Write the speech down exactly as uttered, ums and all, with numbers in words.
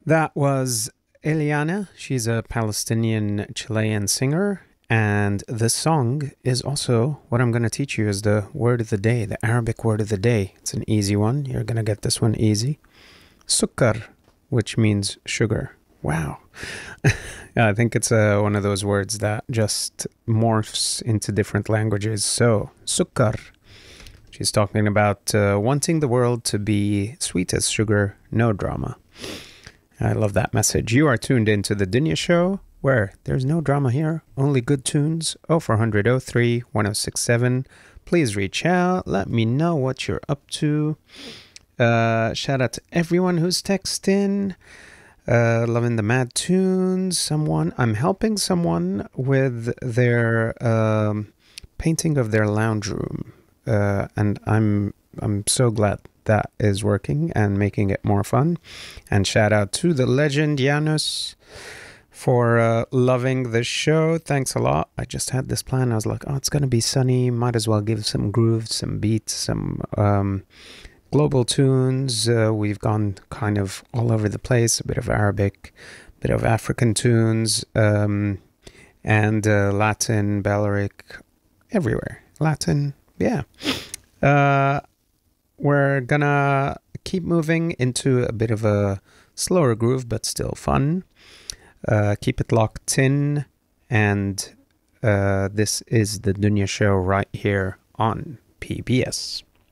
That was Eliana. She's a Palestinian Chilean singer. And the song is also what I'm going to teach you is the word of the day, the Arabic word of the day. It's an easy one. You're going to get this one easy. Sukkar, which means sugar. Wow. Yeah, I think it's uh, one of those words that just morphs into different languages. So, sukkar. She's talking about uh, wanting the world to be sweet as sugar, no drama. I love that message. You are tuned into the Dunya Show, where there's no drama here, only good tunes. oh four hundred oh three one oh six seven. Please reach out. Let me know what you're up to. Uh, shout out to everyone who's texting. Uh, loving the mad tunes. Someone, I'm helping someone with their um, painting of their lounge room. Uh, and I'm I'm so glad that is working and making it more fun. And shout out to the legend Janus for uh, loving the show. Thanks a lot. I just had this plan. I was like, oh, it's going to be sunny. Might as well give some grooves, some beats, some um, global tunes. Uh, we've gone kind of all over the place. A bit of Arabic, a bit of African tunes, um, and uh, Latin, Balearic, everywhere. Latin, yeah. Uh, we're gonna keep moving into a bit of a slower groove, but still fun. Uh, keep it locked in, and uh, this is the Dunya Show right here on P B S.